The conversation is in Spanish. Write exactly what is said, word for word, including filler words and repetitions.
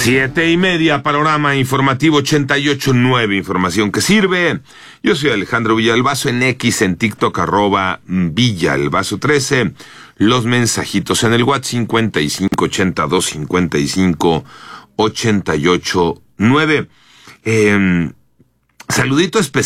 Siete y media, panorama informativo ochenta y ocho nueve, información que sirve. Yo soy Alejandro Villalbazo, en X, en TikTok, arroba Villalbazo trece. Los mensajitos en el WhatsApp cincuenta y cinco ochenta y dos cincuenta y cinco ochenta y ocho nueve. Eh, saludito especial.